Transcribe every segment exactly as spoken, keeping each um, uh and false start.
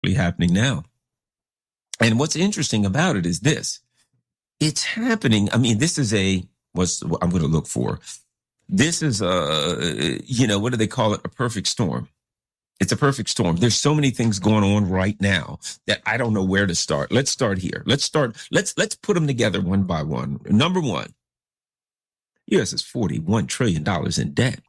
happening now. And what's interesting about it is this. It's happening. I mean, this is a, what's what I'm going to look for. This is a, you know, what do they call it? A perfect storm. It's a perfect storm. There's so many things going on right now that I don't know where to start. Let's start here. Let's start. Let's, let's put them together one by one. Number one, U S is forty-one trillion dollars in debt.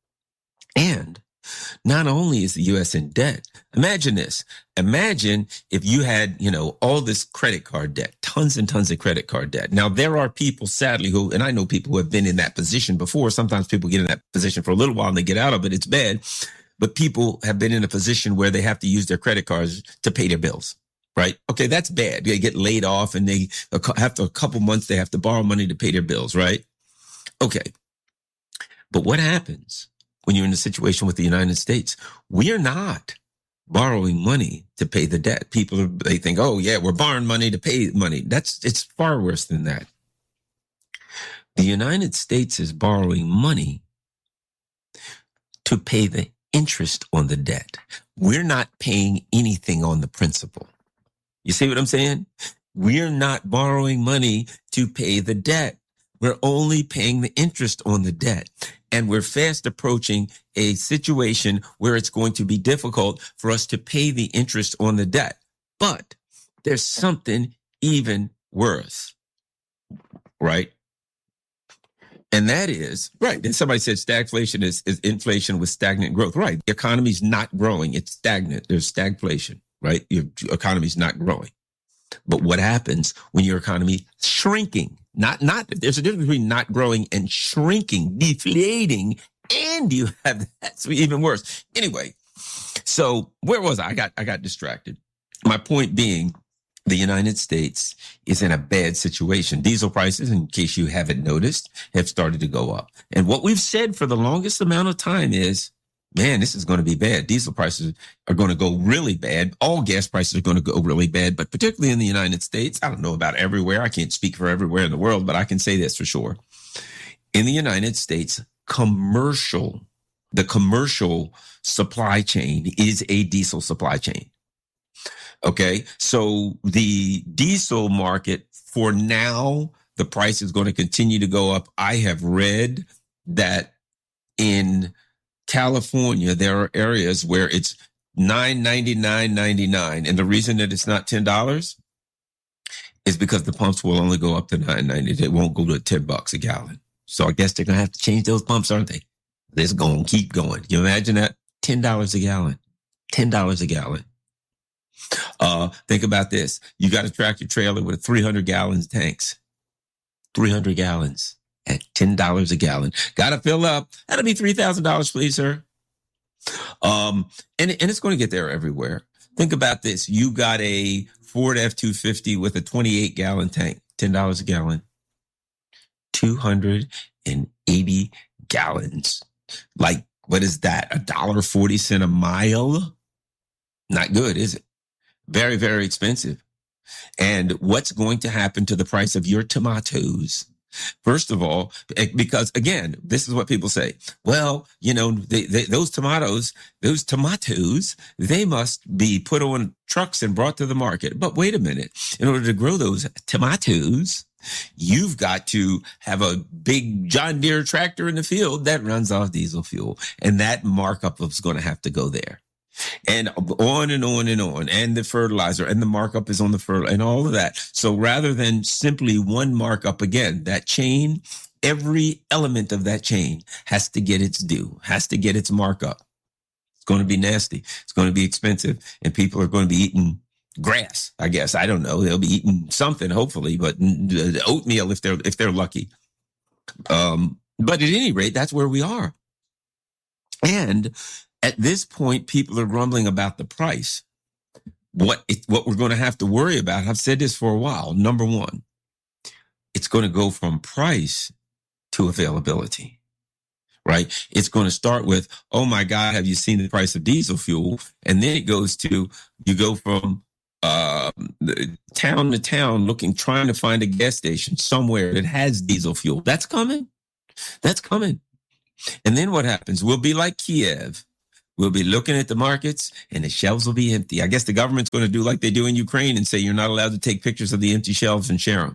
And not only is the U S in debt, imagine this. Imagine if you had, you know, all this credit card debt, tons and tons of credit card debt. Now, there are people, sadly, who, and I know people who have been in that position before. Sometimes people get in that position for a little while and they get out of it. It's bad. But people have been in a position where they have to use their credit cards to pay their bills, right? Okay, that's bad. They get laid off and they, after a couple months, they have to borrow money to pay their bills, right? Okay. But what happens when you're in a situation with the United States? We are not borrowing money to pay the debt. People, are, they think, oh, yeah, we're borrowing money to pay money. That's, it's far worse than that. The United States is borrowing money to pay the interest on the debt. We're not paying anything on the principal. You see what I'm saying? We're not borrowing money to pay the debt. We're only paying the interest on the debt. And we're fast approaching a situation where it's going to be difficult for us to pay the interest on the debt. But there's something even worse, right? And that is, right, and somebody said stagflation is, is inflation with stagnant growth. Right, the economy's not growing. It's stagnant. There's stagflation, right? Your economy's not growing. But what happens when your economy is shrinking? Not, not, there's a difference between not growing and shrinking, deflating, and you have, that's even worse. Anyway, so where was I? I got, I got distracted. My point being, the United States is in a bad situation. Diesel prices, in case you haven't noticed, have started to go up. And what we've said for the longest amount of time is, man, this is going to be bad. Diesel prices are going to go really bad. All gas prices are going to go really bad, but particularly in the United States, I don't know about everywhere. I can't speak for everywhere in the world, but I can say this for sure. In the United States, commercial, the commercial supply chain is a diesel supply chain. Okay, so the diesel market for now, the price is going to continue to go up. I have read that in California, there are areas where it's nine ninety-nine ninety-nine. And the reason that it's not ten dollars is because the pumps will only go up to nine ninety. They won't go to ten bucks a gallon. So I guess they're going to have to change those pumps, aren't they? It's going to keep going. You imagine that? ten dollars a gallon. ten dollars a gallon. Uh, think about this. You got a tractor trailer with three hundred gallons tanks. three hundred gallons at ten dollars a gallon. Got to fill up. That'll be three thousand dollars, please, sir. Um, and, and it's going to get there everywhere. Think about this. You got a Ford F two fifty with a twenty-eight gallon tank, ten dollars a gallon, two hundred eighty gallons. Like, what is that? A dollar forty cent a mile? Not good, is it? Very, very expensive. And what's going to happen to the price of your tomatoes? First of all, because again, this is what people say. Well, you know, they, they, those tomatoes, those tomatoes, they must be put on trucks and brought to the market. But wait a minute. In order to grow those tomatoes, you've got to have a big John Deere tractor in the field that runs off diesel fuel. And that markup is going to have to go there. And on and on and on, and the fertilizer, and the markup is on the fertilizer, and all of that. So rather than simply one markup, again, that chain, every element of that chain has to get its due, has to get its markup. It's going to be nasty. It's going to be expensive, and people are going to be eating grass, I guess. I don't know. They'll be eating something, hopefully, but oatmeal if they're if they're lucky. Um, but at any rate, that's where we are. And at this point, people are grumbling about the price. What it, what we're going to have to worry about, I've said this for a while, number one, it's going to go from price to availability, right? It's going to start with, oh my God, have you seen the price of diesel fuel? And then it goes to, you go from uh, town to town looking, trying to find a gas station somewhere that has diesel fuel. That's coming. That's coming. And then what happens? We'll be like Kiev. We'll be looking at the markets and the shelves will be empty. I guess the government's going to do like they do in Ukraine and say you're not allowed to take pictures of the empty shelves and share them.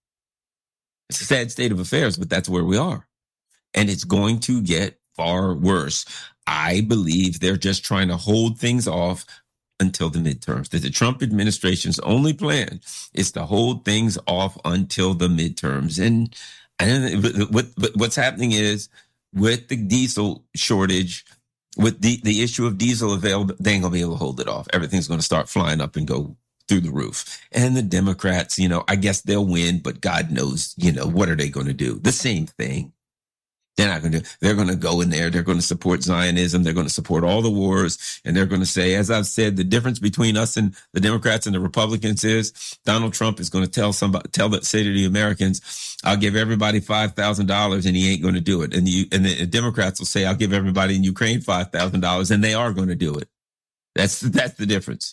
It's a sad state of affairs, but that's where we are. And it's going to get far worse. I believe they're just trying to hold things off until the midterms. That the Trump administration's only plan is to hold things off until the midterms. And, and what, what's happening is with the diesel shortage, with the, the issue of diesel available, they ain't gonna be able to hold it off. Everything's going to start flying up and go through the roof. And the Democrats, you know, I guess they'll win, but God knows, you know, what are they going to do? The same thing. They're not going to, they're going to go in there. They're going to support Zionism. They're going to support all the wars. And they're going to say, as I've said, the difference between us and the Democrats and the Republicans is Donald Trump is going to tell somebody, tell the, say to the Americans, I'll give everybody five thousand dollars and he ain't going to do it. And you, and the Democrats will say, I'll give everybody in Ukraine five thousand dollars and they are going to do it. That's, that's the difference.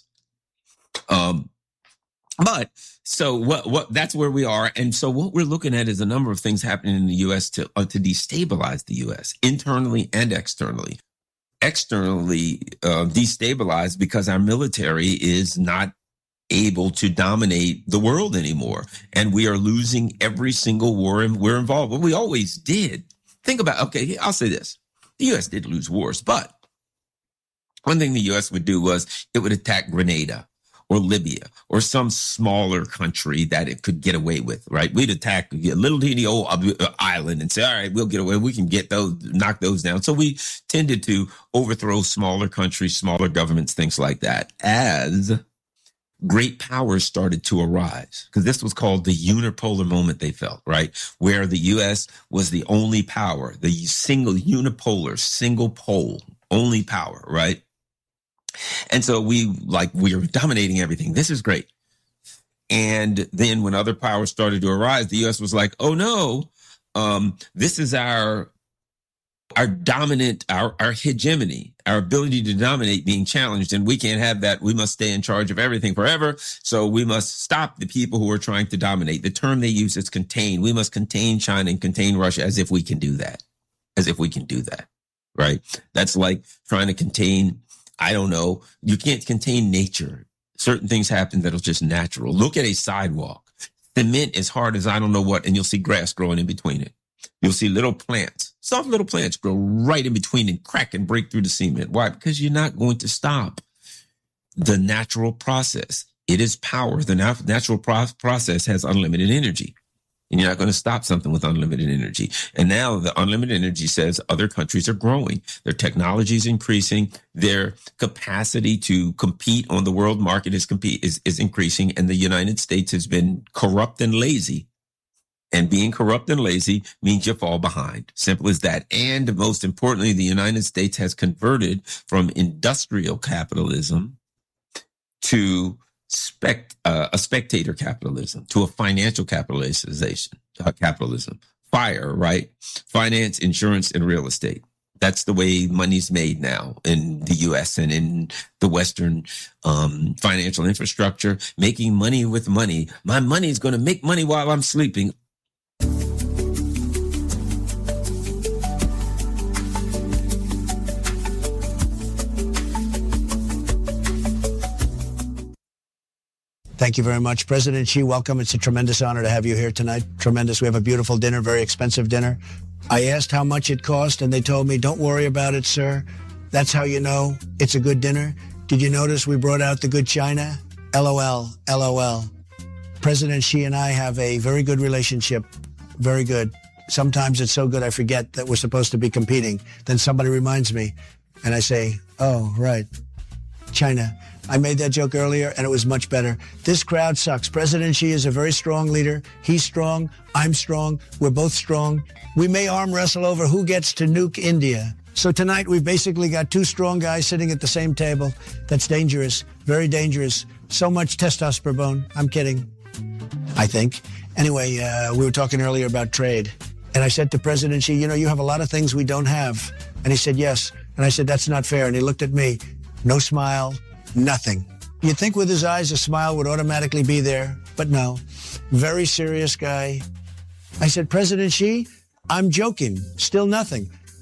Um, but so what, what, that's where we are. And so what we're looking at is a number of things happening in the U S to, uh, to destabilize the U S internally and externally. Externally, uh, destabilized because our military is not able to dominate the world anymore. And we are losing every single war we're involved with. We always did. Think about, okay, I'll say this. The U S did lose wars, but one thing the U S would do was it would attack Grenada or Libya or some smaller country that it could get away with, right? We'd attack a little teeny old island and say, all right, we'll get away. We can get those, knock those down. So we tended to overthrow smaller countries, smaller governments, things like that. As great powers started to arise, because this was called the unipolar moment they felt, right? Where the U S was the only power, the single unipolar, single pole, only power, right? And so we like, we were dominating everything. This is great. And then when other powers started to arise, the U S was like, oh no, um, this is our, our dominant, our, our hegemony, our ability to dominate being challenged. And we can't have that. We must stay in charge of everything forever. So we must stop the people who are trying to dominate. The term they use is contain. We must contain China and contain Russia, as if we can do that, as if we can do that, right? That's like trying to contain, I don't know. You can't contain nature. Certain things happen that'll just natural. Look at a sidewalk. Cement as hard as I don't know what, and you'll see grass growing in between it. You'll see little plants, soft little plants grow right in between and crack and break through the cement. Why? Because you're not going to stop the natural process. It is power. The natural process has unlimited energy. And you're not going to stop something with unlimited energy. And now the unlimited energy says other countries are growing. Their technology is increasing. Their capacity to compete on the world market is compete is, is increasing. And the United States has been corrupt and lazy. And being corrupt and lazy means you fall behind. Simple as that. And most importantly, the United States has converted from industrial capitalism to spec, uh, a spectator capitalism, to a financial capitalization, uh, capitalism. FIRE, right? Finance, insurance, and real estate. That's the way money's made now in the U S and in the Western um, financial infrastructure. Making money with money. My money is going to make money while I'm sleeping. Thank you very much. President Xi, welcome. It's a tremendous honor to have you here tonight. Tremendous. We have a beautiful dinner, very expensive dinner. I asked how much it cost, and they told me, don't worry about it, sir. That's how you know it's a good dinner. Did you notice we brought out the good china? LOL, LOL. President Xi and I have a very good relationship. Very good. Sometimes it's so good I forget that we're supposed to be competing. Then somebody reminds me, and I say, oh, right, China. I made that joke earlier, and it was much better. This crowd sucks. President Xi is a very strong leader. He's strong. I'm strong. We're both strong. We may arm wrestle over who gets to nuke India. So tonight, we've basically got two strong guys sitting at the same table. That's dangerous. Very dangerous. So much testosterone. I'm kidding. I think. Anyway, uh, we were talking earlier about trade. And I said to President Xi, you know, you have a lot of things we don't have. And he said, yes. And I said, that's not fair. And he looked at me. No smile. Nothing. You'd think with his eyes a smile would automatically be there, but no. Very serious guy. I said, President Xi, I'm joking. Still nothing.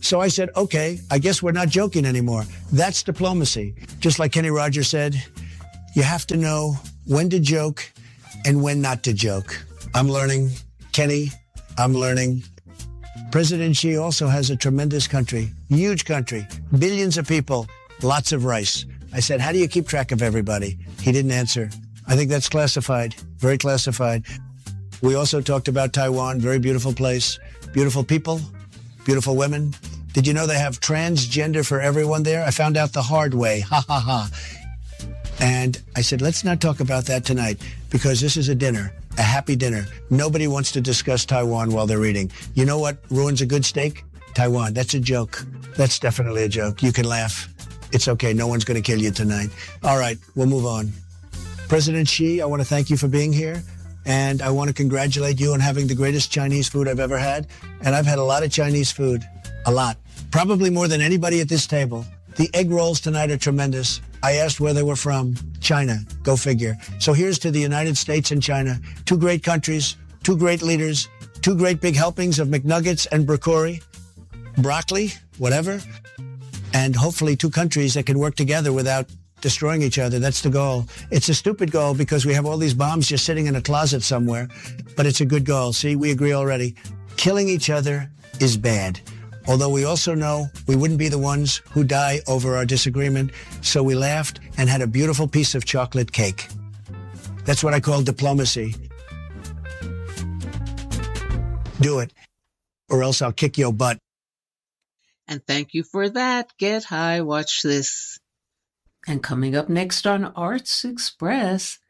So I said, okay, I guess we're not joking anymore. That's diplomacy. Just like Kenny Rogers said, you have to know when to joke and when not to joke. I'm learning. Kenny, I'm learning. President Xi also has a tremendous country, huge country, billions of people, lots of rice. I said, how do you keep track of everybody? He didn't answer. I think that's classified, very classified. We also talked about Taiwan, very beautiful place, beautiful people, beautiful women. Did you know they have transgender for everyone there? I found out the hard way, ha ha ha. And I said, let's not talk about that tonight because this is a dinner, a happy dinner. Nobody wants to discuss Taiwan while they're eating. You know what ruins a good steak? Taiwan. That's a joke. That's definitely a joke. You can laugh. It's okay. No one's going to kill you tonight. All right, we'll move on. President Xi, I want to thank you for being here. And I want to congratulate you on having the greatest Chinese food I've ever had. And I've had a lot of Chinese food. A lot. Probably more than anybody at this table. The egg rolls tonight are tremendous. I asked where they were from. China. Go figure. So here's to the United States and China. Two great countries, two great leaders, two great big helpings of McNuggets and broccoli, broccoli, whatever. And hopefully two countries that can work together without destroying each other. That's the goal. It's a stupid goal because we have all these bombs just sitting in a closet somewhere, but it's a good goal. See, we agree already. Killing each other is bad. Although we also know we wouldn't be the ones who die over our disagreement. So we laughed and had a beautiful piece of chocolate cake. That's what I call diplomacy. Do it, or else I'll kick your butt. And thank you for that. Get high, watch this. And coming up next on Arts Express,